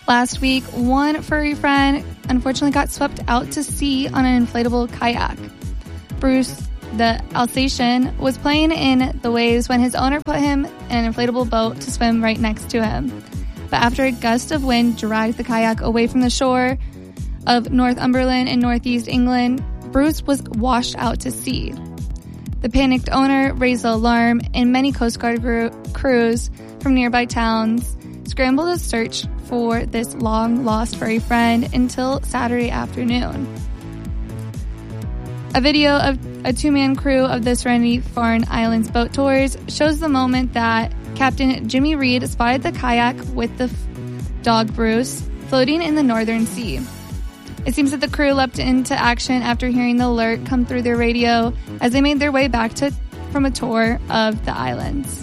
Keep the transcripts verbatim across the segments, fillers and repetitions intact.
Last week, one furry friend unfortunately got swept out to sea on an inflatable kayak. Bruce, the Alsatian, was playing in the waves when his owner put him in an inflatable boat to swim right next to him. But after a gust of wind dragged the kayak away from the shore of Northumberland in northeast England, Bruce was washed out to sea. The panicked owner raised the alarm, and many Coast Guard gr- crews from nearby towns scrambled to search for this long-lost furry friend until Saturday afternoon. A video of a two-man crew of the Serenity Farne Islands boat tours shows the moment that Captain Jimmy Reed spotted the kayak with the f- dog Bruce floating in the Northern Sea. It seems that the crew leapt into action after hearing the alert come through their radio as they made their way back to from a tour of the islands.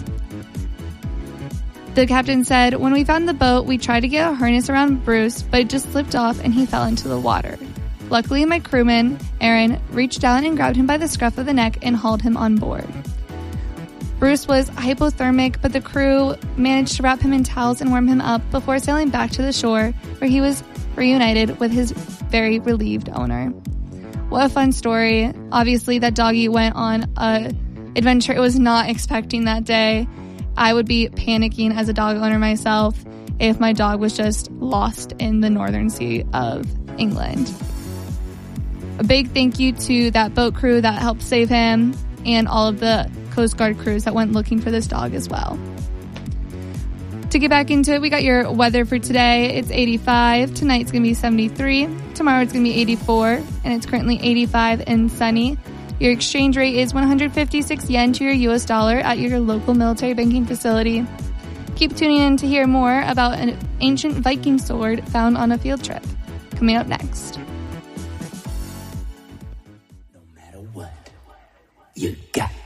The captain said, "When we found the boat, we tried to get a harness around Bruce, but it just slipped off and he fell into the water. Luckily, my crewman, Aaron, reached down and grabbed him by the scruff of the neck and hauled him on board." Bruce was hypothermic, but the crew managed to wrap him in towels and warm him up before sailing back to the shore, where he was reunited with his very relieved owner. What a fun story. Obviously, that doggy went on a adventure it was not expecting that day. I would be panicking as a dog owner myself if my dog was just lost in the Northern Sea of England. A big thank you to that boat crew that helped save him and all of the Coast Guard crews that went looking for this dog as well. To get back into it, we got your weather for today. It's eighty-five. Tonight's going to be seventy-three. Tomorrow it's going to be eighty-four, and it's currently eighty-five and sunny. Your exchange rate is one hundred fifty-six yen to your U S dollar at your local military banking facility. Keep tuning in to hear more about an ancient Viking sword found on a field trip. Coming up next. No matter what, you got